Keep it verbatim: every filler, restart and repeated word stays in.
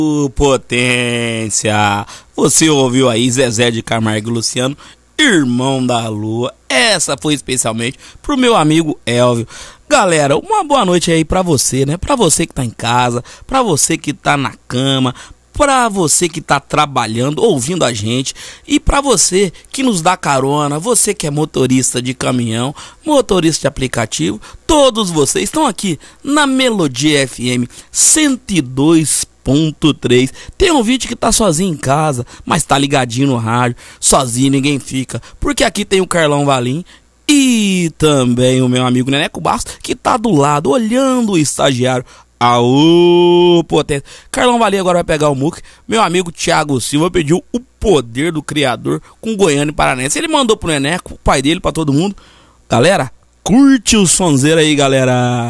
Ô, potência! Você ouviu aí Zezé de Camargo e Luciano, Irmão da Lua. Essa foi especialmente pro meu amigo Elvio. Galera, uma boa noite aí pra você, né? Pra você que tá em casa, pra você que tá na cama, pra você que tá trabalhando, ouvindo a gente, e pra você que nos dá carona, você que é motorista de caminhão, motorista de aplicativo, todos vocês estão aqui na Melodia F M cento e dois ponto três. Tem um vídeo que tá sozinho em casa, mas tá ligadinho no rádio, sozinho ninguém fica, porque aqui tem o Carlão Valim e também o meu amigo Neneco Bastos, que tá do lado, olhando o estagiário. Aô, potência. Carlão Valim agora vai pegar o muque. Meu amigo Thiago Silva pediu o poder do criador com Goiânia e Paranense. Ele mandou pro Neneco, o pai dele, pra todo mundo. Galera, curte o sonzeiro aí, galera.